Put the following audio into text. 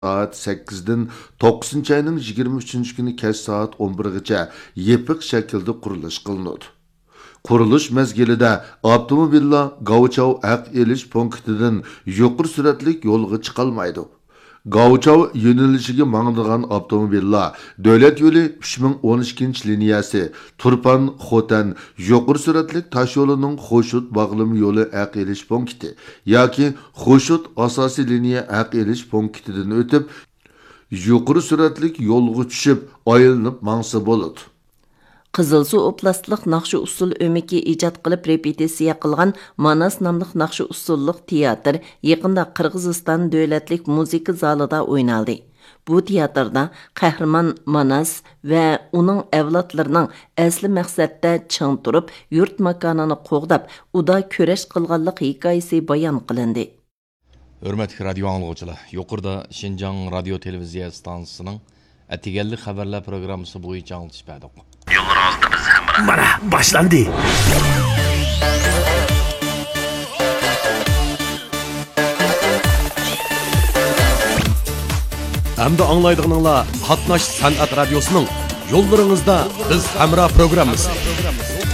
soat 8'den 9 ayının 23 günü kech soat 11'gacha yepiq shaklda qurilish qilinadi. Qurilish mezgilida avtomobillar Gauchov haq elish punktidan yuqori suratlik yo'lga chiqolmaydi. Gauchov yo'nalishiga mangdigan avtomobillar davlat yo'li 3012 liniyasi Turpan Xotan yuqori suratlik tosh yo'lining Xo'shut bog'lim yo'li haq elish punkti yoki Xo'shut asosiy liniya haq elish punktidan o'tib yuqori suratlik yo'lga tushib aylanib mangsa bo'ladi. Qizilsu oblastlik naqshi usul ömiki ijod qilib repetitsiya qilgan Manas nomli naqshi usulliq teatr yaqinda Qirg'iziston davlatlik muzika zalida o'ynaldi. Bu teatrda qahramon Manas va uning avlodlarining asli maqsadda ching turib, yurt makonini qo'g'dab, uda kurash qilganlik hikoyasi bayon qilindi. Hürmetli radyo anlıqçılar, yuqorida Şinjan radio televiziya stansiyasining atiganlik xabarlar programmasi bo'yicha anglitish berdik. Yo'llaringizda biz ham mana boshlandi. Hamda anglaydiganlar Qatnash san'at radiosuning Yo'llaringizda biz hamra programmasi.